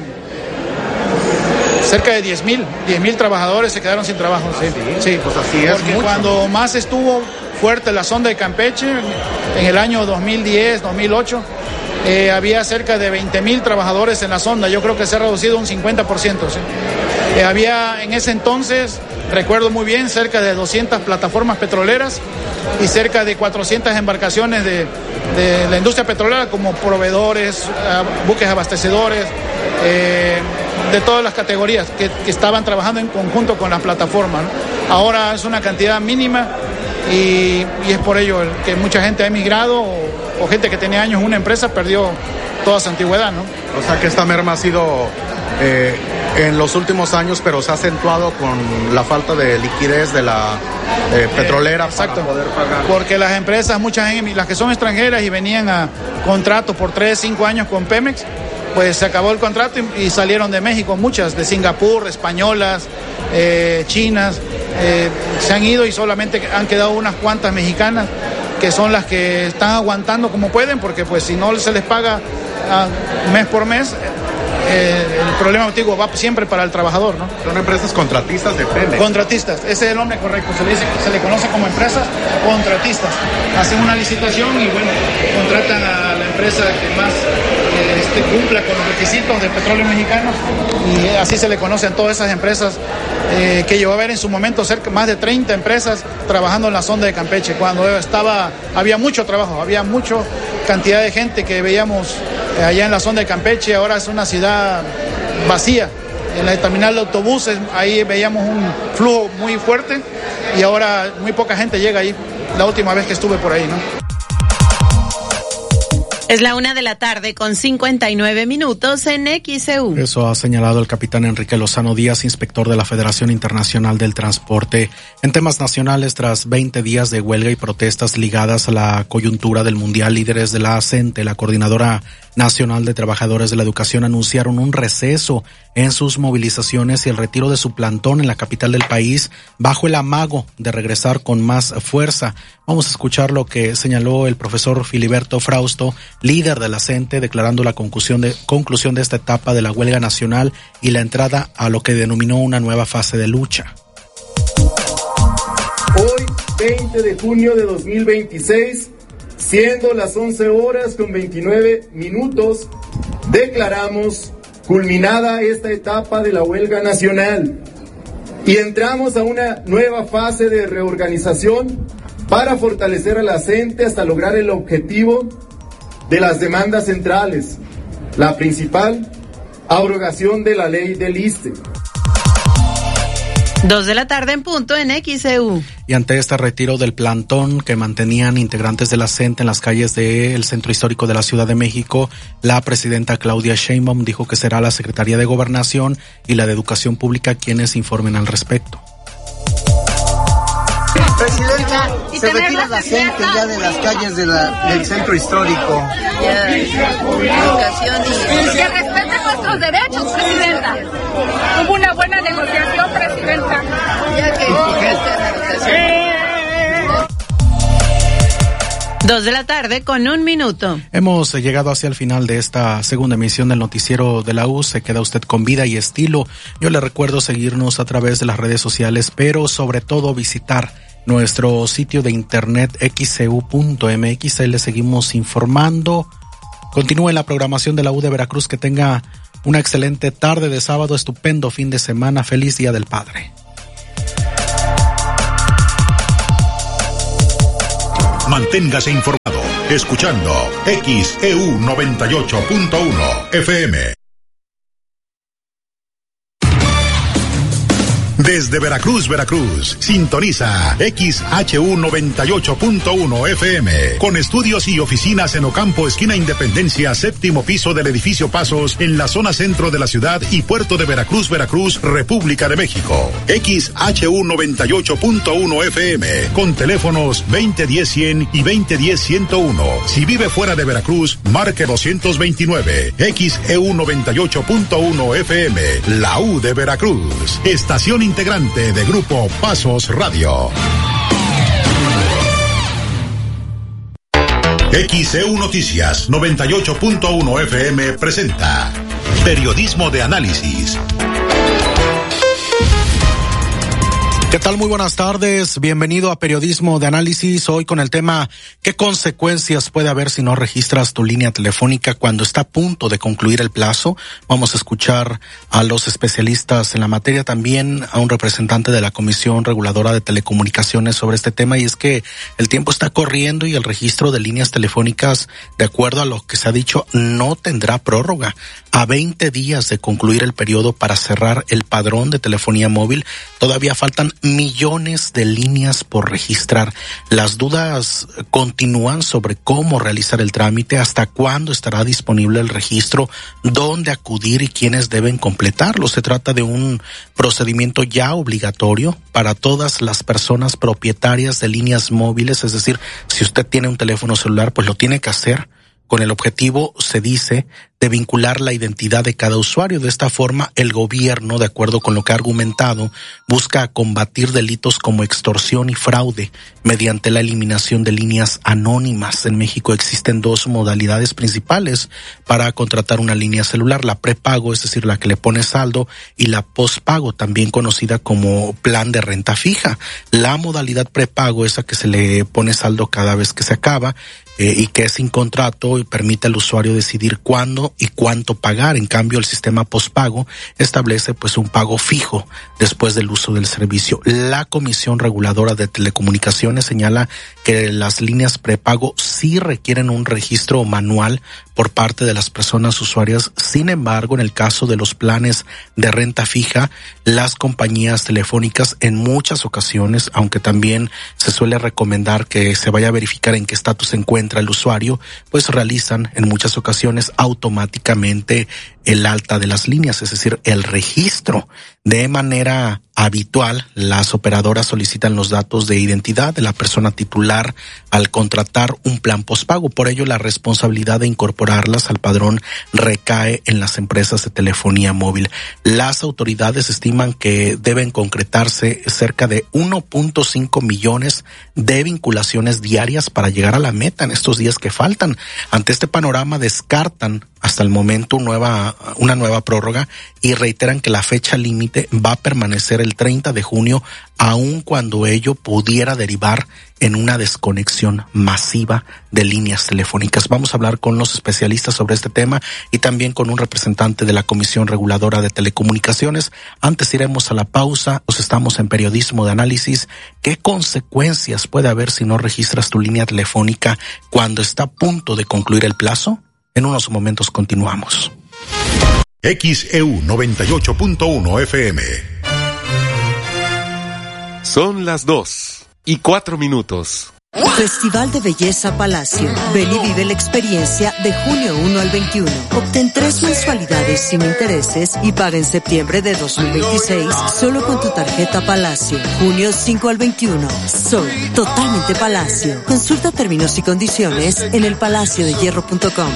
cerca de diez mil, diez mil trabajadores se quedaron sin trabajo. Sí, sí. Pues así es. Porque mucho. Cuando más estuvo fuerte la sonda de Campeche, en el año dos mil diez, dos mil ocho, eh, había cerca de veinte mil trabajadores en la sonda. Yo creo que se ha reducido un cincuenta por ciento. ¿Sí? Eh, había en ese entonces, recuerdo muy bien, cerca de doscientas plataformas petroleras y cerca de cuatrocientas embarcaciones de, de la industria petrolera como proveedores, buques abastecedores, eh, de todas las categorías que, que estaban trabajando en conjunto con la plataforma, ¿no? Ahora es una cantidad mínima y, y es por ello el que mucha gente ha emigrado o, o gente que tenía años en una empresa perdió toda su antigüedad, ¿no? O sea que esta merma ha sido eh, en los últimos años, pero se ha acentuado con la falta de liquidez de la eh, petrolera eh, para poder pagar. Porque las empresas, muchas las que son extranjeras y venían a contratos por tres, cinco años con Pemex, pues se acabó el contrato y, y salieron de México, muchas de Singapur, españolas, eh, chinas, eh, se han ido y solamente han quedado unas cuantas mexicanas que son las que están aguantando como pueden, porque pues si no se les paga uh, mes por mes, eh, el problema antiguo va siempre para el trabajador, ¿no? Son empresas contratistas de Pemex. Contratistas, ese es el nombre correcto, se le, dice, se le conoce como empresas contratistas. Hacen una licitación y bueno, contratan a la empresa que más eh, este, cumpla con los requisitos de Petróleos Mexicanos y así se le conocen todas esas empresas eh, que llegó a haber en su momento cerca más de treinta empresas trabajando en la sonda de Campeche. Cuando estaba, había mucho trabajo, había mucha cantidad de gente que veíamos eh, allá en la sonda de Campeche. Ahora es una ciudad vacía. En la terminal de autobuses, ahí veíamos un flujo muy fuerte y ahora muy poca gente llega ahí. La última vez que estuve por ahí, ¿no? Es la una de la tarde con cincuenta y nueve minutos en X E U. Eso ha señalado el capitán Enrique Lozano Díaz, inspector de la Federación Internacional del Transporte. En temas nacionales, tras veinte días de huelga y protestas ligadas a la coyuntura del Mundial, líderes de la CENTE, la Coordinadora Nacional de Trabajadores de la Educación, anunciaron un receso en sus movilizaciones y el retiro de su plantón en la capital del país, bajo el amago de regresar con más fuerza. Vamos a escuchar lo que señaló el profesor Filiberto Frausto, líder de la CENTE, declarando la conclusión de, conclusión de esta etapa de la huelga nacional y la entrada a lo que denominó una nueva fase de lucha. Hoy, veinte de junio de dos mil veintiséis, siendo las once horas con veintinueve minutos, declaramos culminada esta etapa de la huelga nacional y entramos a una nueva fase de reorganización para fortalecer a la CENTE hasta lograr el objetivo de las demandas centrales. La principal, abrogación de la ley del ISSSTE. Dos de la tarde en punto en X E U. Y ante este retiro del plantón que mantenían integrantes de la C E N T E en las calles del centro histórico de la Ciudad de México, la presidenta Claudia Sheinbaum dijo que será la Secretaría de Gobernación y la de Educación Pública quienes informen al respecto. Presidenta, se retira la C E N T E ya de las calles de la, del centro histórico. Ya, educación y... Que respete nuestros derechos, Presidenta. Hubo una buena negociación, Presidenta. Ya que educación. Dos de la tarde con un minuto. Hemos llegado hacia el final de esta segunda emisión del noticiero de la U. Se queda usted con vida y estilo. Yo le recuerdo seguirnos a través de las redes sociales, pero sobre todo visitar nuestro sitio de internet x e u punto m x. Ahí le seguimos informando. Continúe la programación de la U de Veracruz. Que tenga una excelente tarde de sábado, estupendo fin de semana. Feliz Día del Padre. Manténgase informado escuchando X E U noventa y ocho punto uno F M. Desde Veracruz, Veracruz, sintoniza X H U noventa y ocho punto uno F M, con estudios y oficinas en Ocampo, esquina Independencia, séptimo piso del edificio Pasos, en la zona centro de la ciudad y puerto de Veracruz, Veracruz, República de México. X H U noventa y ocho punto uno F M, con teléfonos veinte diez cien y veinte diez ciento uno. Si vive fuera de Veracruz, marque doscientos veintinueve. X E U noventa y ocho punto uno F M, la U de Veracruz, estación integrante de Grupo Pasos Radio. X E U Noticias noventa y ocho punto uno F M presenta Periodismo de Análisis. ¿Qué tal? Muy buenas tardes. Bienvenido a Periodismo de Análisis. Hoy con el tema ¿qué consecuencias puede haber si no registras tu línea telefónica cuando está a punto de concluir el plazo? Vamos a escuchar a los especialistas en la materia, también a un representante de la Comisión Reguladora de Telecomunicaciones sobre este tema, y es que el tiempo está corriendo y el registro de líneas telefónicas, de acuerdo a lo que se ha dicho, no tendrá prórroga. A veinte días de concluir el periodo para cerrar el padrón de telefonía móvil, todavía faltan millones de líneas por registrar. Las dudas continúan sobre cómo realizar el trámite, hasta cuándo estará disponible el registro, dónde acudir y quiénes deben completarlo. Se trata de un procedimiento ya obligatorio para todas las personas propietarias de líneas móviles, es decir, si usted tiene un teléfono celular, pues lo tiene que hacer con el objetivo, se dice, de vincular la identidad de cada usuario. De esta forma, el gobierno, de acuerdo con lo que ha argumentado, busca combatir delitos como extorsión y fraude mediante la eliminación de líneas anónimas. En México existen dos modalidades principales para contratar una línea celular: la prepago, es decir, la que le pone saldo, y la postpago, también conocida como plan de renta fija. La modalidad prepago, esa que se le pone saldo cada vez que se acaba, Eh, y que es sin contrato y permite al usuario decidir cuándo y cuánto pagar. En cambio, el sistema postpago establece pues un pago fijo después del uso del servicio. La Comisión Reguladora de Telecomunicaciones señala que las líneas prepago sí requieren un registro manual por parte de las personas usuarias. Sin embargo, en el caso de los planes de renta fija, las compañías telefónicas en muchas ocasiones, aunque también se suele recomendar que se vaya a verificar en qué estatus se encuentra el usuario, pues realizan en muchas ocasiones automáticamente el alta de las líneas, es decir, el registro. De manera habitual, las operadoras solicitan los datos de identidad de la persona titular al contratar un plan postpago. Por ello, la responsabilidad de incorporarlas al padrón recae en las empresas de telefonía móvil. Las autoridades estiman que deben concretarse cerca de uno punto cinco millones de vinculaciones diarias para llegar a la meta en estos días que faltan. Ante este panorama, descartan hasta el momento nueva, una nueva prórroga y reiteran que la fecha límite va a permanecer el treinta de junio, aun cuando ello pudiera derivar en una desconexión masiva de líneas telefónicas. Vamos a hablar con los especialistas sobre este tema y también con un representante de la Comisión Reguladora de Telecomunicaciones. Antes iremos a la pausa. Nos estamos en Periodismo de Análisis. ¿Qué consecuencias puede haber si no registras tu línea telefónica cuando está a punto de concluir el plazo? En unos momentos continuamos. X E U noventa y ocho punto uno F M. Son las dos y cuatro minutos. Festival de Belleza Palacio. Ven y vive la experiencia de junio uno al veintiuno. Obtén tres mensualidades sin intereses y paga en septiembre de dos mil veintiséis solo con tu tarjeta Palacio. Junio cinco al veintiuno. Soy totalmente Palacio. Consulta términos y condiciones en el palacio de hierro punto com.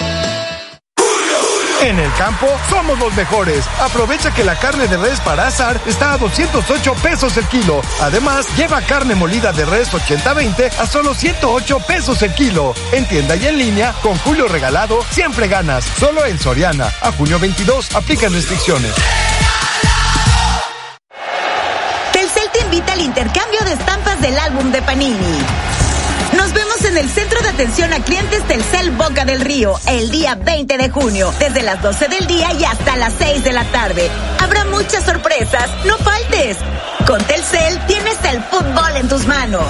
En el campo somos los mejores. Aprovecha que la carne de res para asar está a doscientos ocho pesos el kilo. Además, lleva carne molida de res ochenta veinte a solo ciento ocho pesos el kilo. En tienda y en línea, con Julio Regalado, siempre ganas. Solo en Soriana. A junio veintidós, aplican restricciones. Telcel te invita al intercambio de estampas del álbum de Panini. Nos vemos en el Centro de Atención a Clientes Telcel Boca del Río el día veinte de junio, desde las doce del día y hasta las seis de la tarde. Habrá muchas sorpresas, no faltes. Con Telcel tienes el fútbol en tus manos.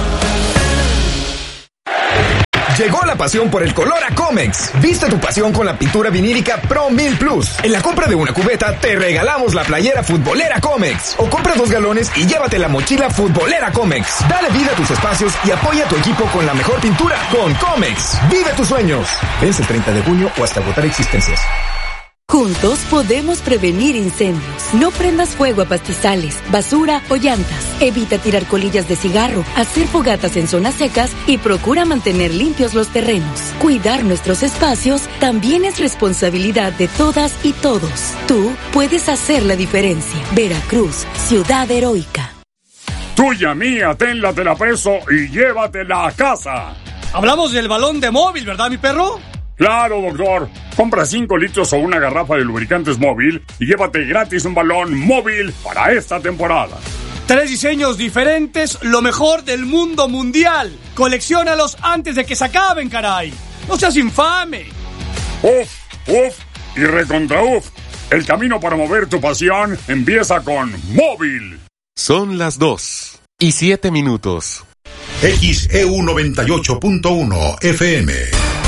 Llegó la pasión por el color a Comex. Viste tu pasión con la pintura vinílica Pro mil Plus. En la compra de una cubeta te regalamos la playera futbolera Comex. O compra dos galones y llévate la mochila futbolera Comex. Dale vida a tus espacios y apoya a tu equipo con la mejor pintura con Comex. Vive tus sueños. Vence el treinta de junio o hasta agotar existencias. Juntos podemos prevenir incendios. No prendas fuego a pastizales, basura o llantas. Evita tirar colillas de cigarro, hacer fogatas en zonas secas y procura mantener limpios los terrenos. Cuidar nuestros espacios también es responsabilidad de todas y todos. Tú puedes hacer la diferencia. Veracruz, ciudad heroica. Tuya mía, tenla, te la preso y llévatela a casa. Hablamos del balón de móvil, ¿verdad, mi perro? Claro, doctor. Compra cinco litros o una garrafa de lubricantes móvil y llévate gratis un balón móvil para esta temporada. Tres diseños diferentes, lo mejor del mundo mundial. Colecciónalos antes de que se acaben, caray. No seas infame. Uf, uf y recontra uf. El camino para mover tu pasión empieza con móvil. Son las dos y siete minutos. X E U noventa y ocho punto uno F M.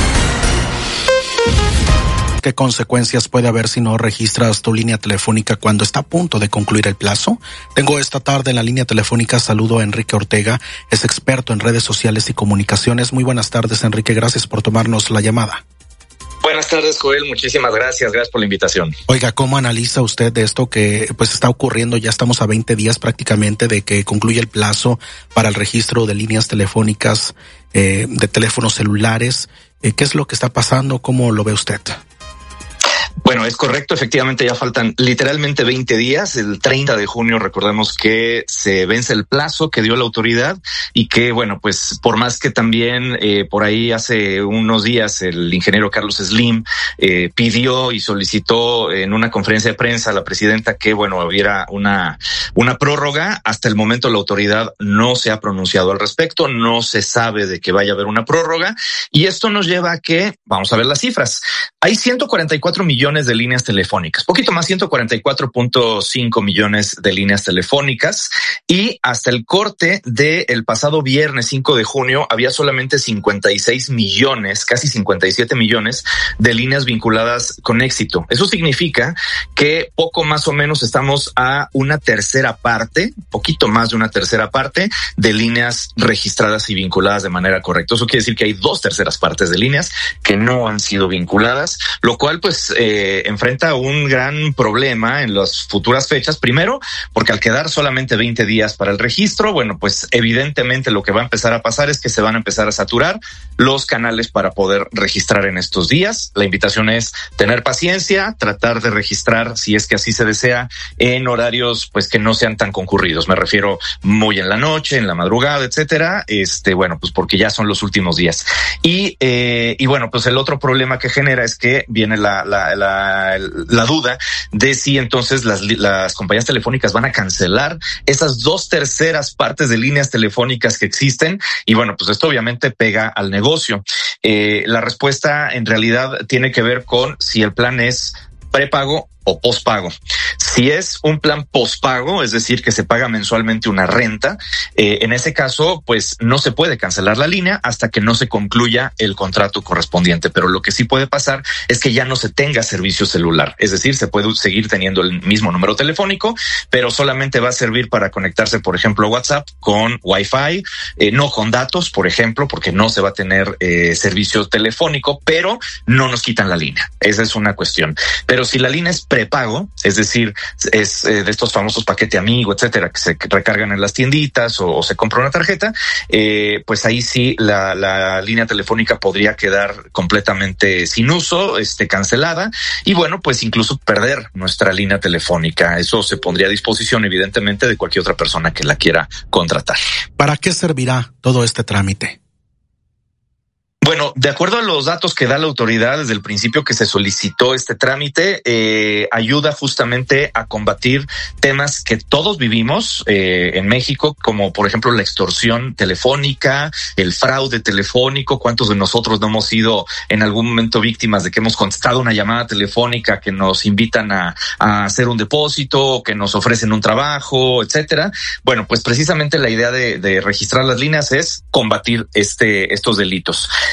¿Qué consecuencias puede haber si no registras tu línea telefónica cuando está a punto de concluir el plazo? Tengo esta tarde en la línea telefónica, saludo a Enrique Ortega, es experto en redes sociales y comunicaciones. Muy buenas tardes, Enrique, gracias por tomarnos la llamada. Buenas tardes, Joel, muchísimas gracias, gracias por la invitación. Oiga, ¿cómo analiza usted de esto que pues está ocurriendo? Ya estamos a veinte días prácticamente de que concluye el plazo para el registro de líneas telefónicas, eh, de teléfonos celulares. Eh, ¿Qué es lo que está pasando? ¿Cómo lo ve usted? Bueno, es correcto, efectivamente ya faltan literalmente veinte días, el treinta de junio recordemos que se vence el plazo que dio la autoridad y que, bueno, pues por más que también eh, por ahí hace unos días el ingeniero Carlos Slim eh, pidió y solicitó en una conferencia de prensa a la presidenta que, bueno, hubiera una, una prórroga, hasta el momento la autoridad no se ha pronunciado al respecto, no se sabe de que vaya a haber una prórroga y esto nos lleva a que, vamos a ver las cifras, hay ciento cuarenta y cuatro millones de líneas telefónicas, poquito más, ciento cuarenta y cuatro punto cinco millones de líneas telefónicas y hasta el corte del pasado viernes cinco de junio había solamente cincuenta y seis millones, casi cincuenta y siete millones de líneas vinculadas con éxito. Eso significa que poco más o menos estamos a una tercera parte, poquito más de una tercera parte de líneas registradas y vinculadas de manera correcta. Eso quiere decir que hay dos terceras partes de líneas que no han sido vinculadas, lo cual pues eh, eh, enfrenta un gran problema en las futuras fechas. Primero, porque al quedar solamente veinte días para el registro, bueno, pues evidentemente lo que va a empezar a pasar es que se van a empezar a saturar los canales para poder registrar en estos días. La invitación es tener paciencia, tratar de registrar, si es que así se desea, en horarios pues que no sean tan concurridos. Me refiero muy en la noche, en la madrugada, etcétera. Este, bueno, pues porque ya son los últimos días. Y, eh, y bueno, pues el otro problema que genera es que viene la, la, la, la duda de si entonces las, las compañías telefónicas van a cancelar esas dos terceras partes de líneas telefónicas que existen. Y bueno, pues esto obviamente pega al negocio. Eh, la respuesta en realidad tiene que ver con si el plan es prepago o pospago. Si es un plan pospago, es decir, que se paga mensualmente una renta, eh, en ese caso, pues no se puede cancelar la línea hasta que no se concluya el contrato correspondiente. Pero lo que sí puede pasar es que ya no se tenga servicio celular. Es decir, se puede seguir teniendo el mismo número telefónico, pero solamente va a servir para conectarse, por ejemplo, a WhatsApp con Wi-Fi, eh, no con datos, por ejemplo, porque no se va a tener eh, servicio telefónico, pero no nos quitan la línea. Esa es una cuestión. Pero si la línea es prepago, es decir, es eh, de estos famosos paquete amigo, etcétera, que se recargan en las tienditas o, o se compra una tarjeta, eh, pues ahí sí la, la línea telefónica podría quedar completamente sin uso, este, cancelada, y bueno, pues incluso perder nuestra línea telefónica. Eso se pondría a disposición, evidentemente, de cualquier otra persona que la quiera contratar. ¿Para qué servirá todo este trámite? Bueno, de acuerdo a los datos que da la autoridad desde el principio que se solicitó este trámite, eh, ayuda justamente a combatir temas que todos vivimos eh, en México, como por ejemplo la extorsión telefónica, el fraude telefónico. ¿Cuántos de nosotros no hemos sido en algún momento víctimas de que hemos contestado una llamada telefónica que nos invitan a, a hacer un depósito, que nos ofrecen un trabajo, etcétera? Bueno, pues precisamente la idea de, de registrar las líneas es combatir este estos delitos.